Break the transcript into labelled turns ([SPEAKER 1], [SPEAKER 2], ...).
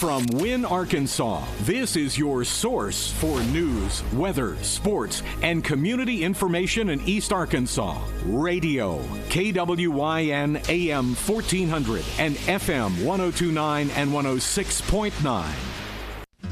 [SPEAKER 1] from Wynne, Arkansas, this is your source for news, weather, sports, and community information in East Arkansas. Radio, KWYN AM 1400 and FM 1029 and 106.9.